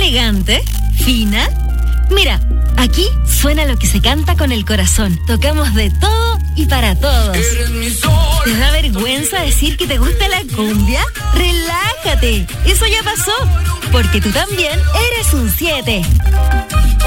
elegante, fina. Mira, aquí suena lo que se canta con el corazón. Tocamos de todo y para todos. ¿Te da vergüenza decir que te gusta la cumbia? ¡Relájate! Eso ya pasó, porque tú también eres un 7.